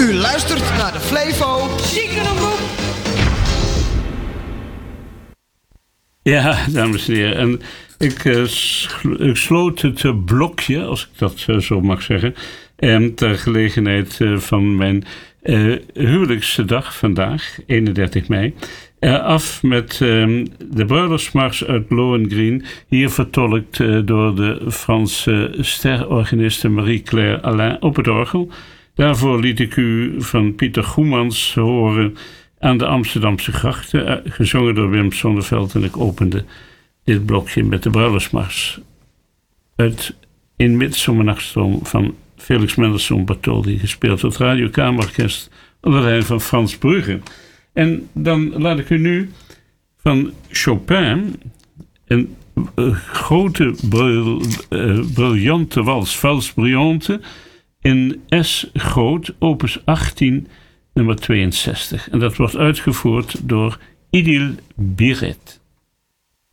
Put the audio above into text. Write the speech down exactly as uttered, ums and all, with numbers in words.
U luistert naar de Flevo Ziekenroep. Ja, dames en heren. En ik, uh, sl- ik sloot het uh, blokje, als ik dat uh, zo mag zeggen, en ter gelegenheid uh, van mijn uh, huwelijksdag vandaag, eenendertig mei, uh, af met uh, de bruiloftsmars uit Lohengrin, hier vertolkt uh, door de Franse sterorganiste Marie-Claire Alain op het orgel. Daarvoor liet ik u van Pieter Goemans horen aan de Amsterdamse grachten, gezongen door Wim Sonneveld, en ik opende dit blokje met de bruiloftsmars uit In Midsomernachtstroom van Felix Mendelssohn Bartholdy, gespeeld door het Radiokamerorkest onder leiding van Frans Brugge. En dan laat ik u nu van Chopin een uh, grote, bril, uh, briljante wals, Valse Brillante, in S groot, opus achttien, nummer tweeënzestig. En dat wordt uitgevoerd door Idil Biret.